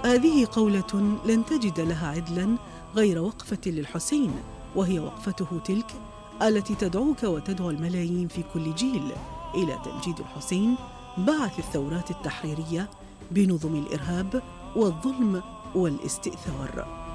هذه قولة لن تجد لها عدلا غير وقفة للحسين، وهي وقفته تلك التي تدعوك وتدعو الملايين في كل جيل إلى تمجيد الحسين بعث الثورات التحريرية بنظم الإرهاب والظلم والاستئثار.